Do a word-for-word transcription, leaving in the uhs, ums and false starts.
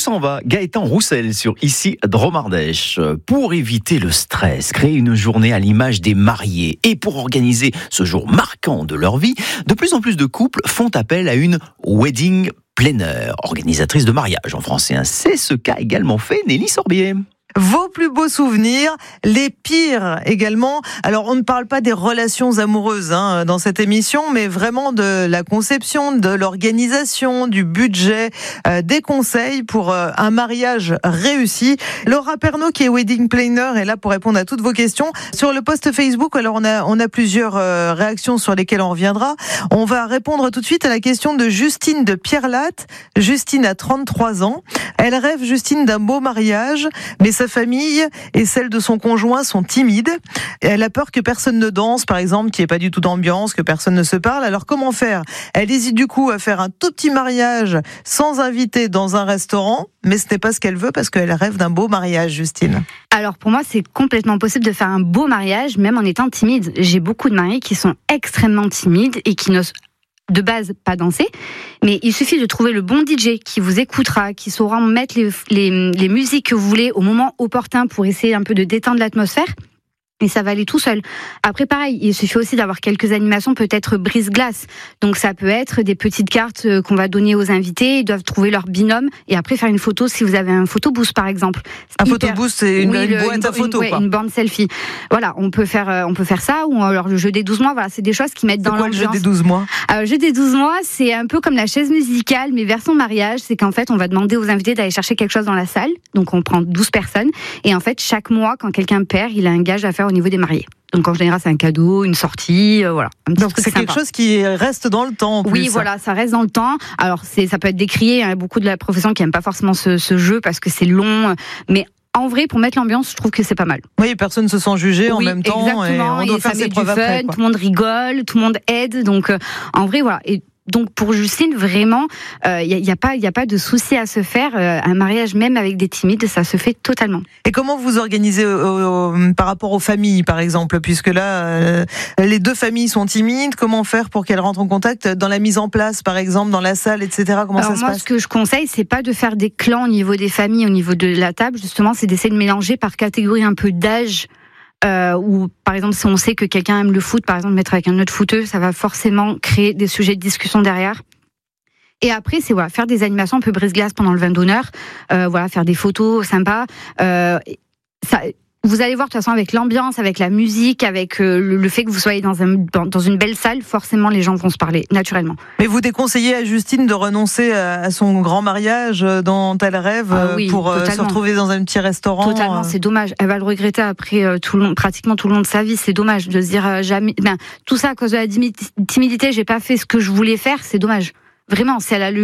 s'en va Gaëtan Roussel sur Ici Drôme Ardèche. Pour éviter le stress, créer une journée à l'image des mariés et pour organiser ce jour marquant de leur vie, de plus en plus de couples font appel à une wedding planner, organisatrice de mariage en français. C'est ce qu'a également fait Nelly Sorbier. Vos plus beaux souvenirs, les pires également. Alors, on ne parle pas des relations amoureuses hein, dans cette émission, mais vraiment de la conception, de l'organisation, du budget, euh, des conseils pour euh, un mariage réussi. Laura Pernaut, qui est wedding planner, est là pour répondre à toutes vos questions. Sur le post Facebook, alors on a, on a plusieurs euh, réactions sur lesquelles on reviendra. On va répondre tout de suite à la question de Justine de Pierre-Latte. Justine a trente-trois ans. Elle rêve, Justine, d'un beau mariage, mais ça Sa famille et celle de son conjoint sont timides. Elle a peur que personne ne danse, par exemple, qu'il n'y ait pas du tout d'ambiance, que personne ne se parle. Alors comment faire ? Elle hésite du coup à faire un tout petit mariage sans inviter dans un restaurant, mais ce n'est pas ce qu'elle veut parce qu'elle rêve d'un beau mariage, Justine. Alors pour moi, c'est complètement possible de faire un beau mariage, même en étant timide. J'ai beaucoup de mariés qui sont extrêmement timides et qui n'osent de base pas danser, mais il suffit de trouver le bon D J qui vous écoutera, qui saura mettre les, les, les musiques que vous voulez au moment opportun pour essayer un peu de détendre l'atmosphère. Et ça va aller tout seul. Après, pareil, il suffit aussi d'avoir quelques animations, peut-être brise-glace. Donc, ça peut être des petites cartes qu'on va donner aux invités. Ils doivent trouver leur binôme et après faire une photo si vous avez un photoboost, par exemple. Un photoboost, c'est une, oui, une boîte une, à photos, une, quoi. Une borne selfie. Voilà, on peut faire, on peut faire ça. Ou alors le jeu des douze mois, voilà, c'est des choses qui mettent c'est dans quoi l'ambiance. Le jeu des douze mois Alors, le jeu des douze mois, c'est un peu comme la chaise musicale, mais version mariage. C'est qu'en fait, on va demander aux invités d'aller chercher quelque chose dans la salle. Donc, on prend douze personnes. Et en fait, chaque mois, quand quelqu'un perd, il a un gage à faire au niveau des mariés. Donc en général, c'est un cadeau, une sortie, euh, voilà. Donc c'est quelque chose qui reste dans le temps. En plus. Oui, voilà, ça reste dans le temps. Alors c'est, ça peut être décrié. Il y a beaucoup de la profession qui n'aiment pas forcément ce, ce jeu parce que c'est long, mais en vrai, pour mettre l'ambiance, je trouve que c'est pas mal. Oui, personne ne se sent jugé oui, en même temps. Exactement, et on doit et faire ça ses met preuves du fun, après, quoi. Tout le monde rigole, tout le monde aide. Donc euh, en vrai, voilà. Et donc pour Justine, vraiment, il euh, n'y a, y a pas, il y a pas de souci à se faire. Euh, un mariage, même avec des timides, ça se fait totalement. Et comment vous organisez euh, euh, par rapport aux familles, par exemple, puisque là, euh, les deux familles sont timides. Comment faire pour qu'elles rentrent en contact dans la mise en place, par exemple, dans la salle, et cetera. Comment Alors ça se moi, passe ? Ce que je conseille, c'est pas de faire des clans au niveau des familles, au niveau de la table. Justement, c'est d'essayer de mélanger par catégorie un peu d'âge. Euh, ou par exemple si on sait que quelqu'un aime le foot, par exemple mettre avec un autre footeux, ça va forcément créer des sujets de discussion derrière. Et après c'est voilà, faire des animations un peu brise-glace pendant le vin d'honneur, euh, voilà, faire des photos sympas. Euh, ça, vous allez voir de toute façon avec l'ambiance, avec la musique, avec euh, le, le fait que vous soyez dans, un, dans, dans une belle salle, forcément les gens vont se parler naturellement. Mais vous déconseillez à Justine de renoncer à, à son grand mariage dont elle rêve ah oui, pour totalement. se retrouver dans un petit restaurant. Totalement, c'est dommage. Elle va le regretter après euh, tout le long, pratiquement tout le long de sa vie. C'est dommage de se dire euh, jamais. Ben, tout ça à cause de la timidité. J'ai pas fait ce que je voulais faire. C'est dommage. Vraiment, si elle a le